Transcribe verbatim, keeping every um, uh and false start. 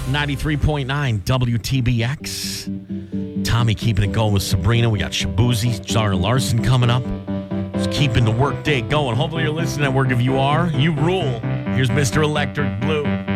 ninety-three point nine W T B X. Tommy keeping it going with Sabrina. We got Shabuzi, Zara Larson coming up. Just keeping the work day going. Hopefully you're listening at work. If you are, you rule. Here's Mister Electric Blue.